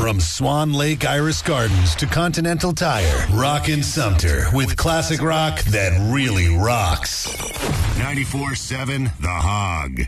From Swan Lake Iris Gardens to Continental Tire, Rockin' Sumter with classic rock that really rocks. 94.7 The Hog.